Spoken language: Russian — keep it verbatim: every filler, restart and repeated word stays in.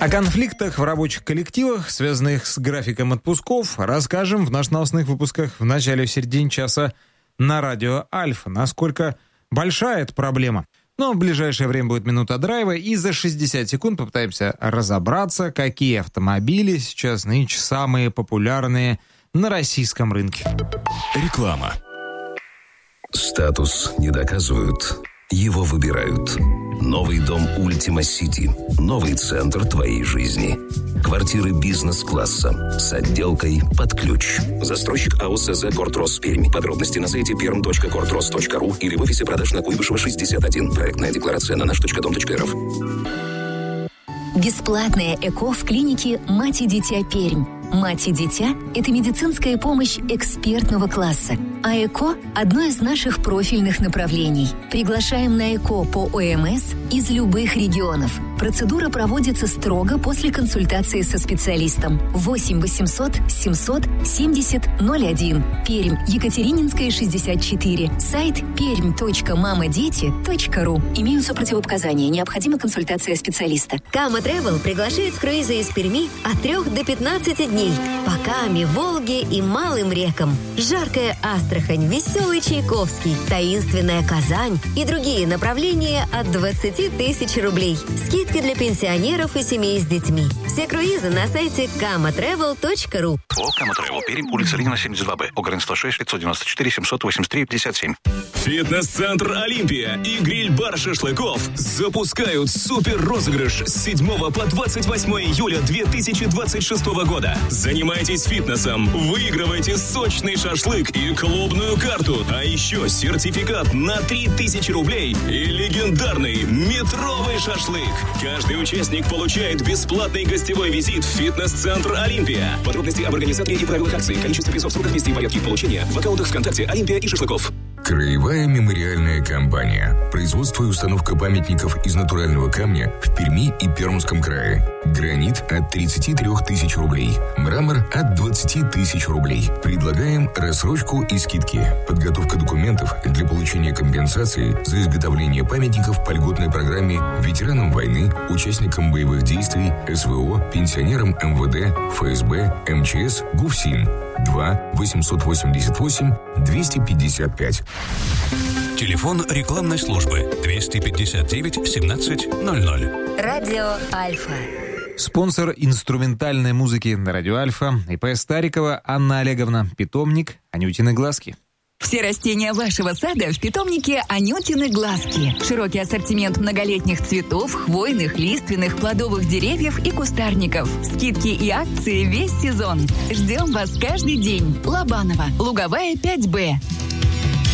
О конфликтах в рабочих коллективах, связанных с графиком отпусков, расскажем в наших новостных выпусках в начале и в середине часа на радио Альфа. Насколько большая эта проблема. Но в ближайшее время будет минута драйва, и за шестьдесят секунд попытаемся разобраться, какие автомобили сейчас нынче самые популярные на российском рынке. Реклама. Статус не доказывают, его выбирают. Новый дом Ultima City. Новый центр твоей жизни. Квартиры бизнес-класса с отделкой под ключ. Застройщик АО СЗ «Кортрос Пермь». Подробности на сайте перм точка кортрос точка ру или в офисе продаж на Куйбышева шестьдесят один. Проектная декларация на наш точка дом точка рф. Бесплатное ЭКО в клинике «Мать и дитя Пермь». «Мать и дитя» — это медицинская помощь экспертного класса, а ЭКО — одно из наших профильных направлений. Приглашаем на ЭКО по ОМС из любых регионов. Процедура проводится строго после консультации со специалистом. восемь восемьсот семьсот семьдесят ноль один. Пермь, Екатерининская, шестьдесят четыре. Сайт пермь точка мамадети точка ру. Имеются противопоказания. Необходима консультация специалиста. Кама Travel приглашает в круизы из Перми от трех до пятнадцати дней. По Каме, Волге и малым рекам. Жаркая Астрахань, веселый Чайковский, таинственная Казань и другие направления от двадцати тысяч рублей. Скидки для пенсионеров и семей с детьми. Все круизы на сайте кама трэвел точка ру. ООО «Кама Travel», Пермь, улица Ленина, семьдесят два Б, ОГРН сто шесть, пятьсот девяносто четыре, семьсот восемьдесят три, пятьдесят семь. Фитнес-центр «Олимпия» и гриль-бар «Шашлыков» запускают супер-розыгрыш с седьмого по двадцать восьмое июля две тысячи двадцать шестого года. Занимайтесь фитнесом, выигрывайте сочный шашлык и клубную карту, а еще сертификат на три тысячи рублей и легендарный метровый шашлык. Каждый участник получает бесплатный гостевой визит в фитнес-центр «Олимпия». Подробности об организаторе и правилах акции, количество призов, сроках, месте и порядке их получения в аккаунтах ВКонтакте «Олимпия» и «Шашлыков». Краевая мемориальная компания. Производство и установка памятников из натурального камня в Перми и Пермском крае. Гранит от тридцати трёх тысяч рублей. Мрамор от двадцати тысяч рублей. Предлагаем рассрочку и скидки. Подготовка документов для получения компенсации за изготовление памятников по льготной программе ветеранам войны, участникам боевых действий, СВО, пенсионерам МВД, ФСБ, МЧС, ГУФСИН. два восемьсот восемьдесят восемь двести пятьдесят пять. Телефон рекламной службы двести пятьдесят девять семнадцать ноль ноль. Радио Альфа. Спонсор инструментальной музыки на радио Альфа. ИП Старикова Анна Олеговна. Питомник Анютины глазки. Все растения вашего сада в питомнике Анютины глазки. Широкий ассортимент многолетних цветов, хвойных, лиственных, плодовых деревьев и кустарников. Скидки и акции весь сезон. Ждем вас каждый день. Лобанова, Луговая, пять Б.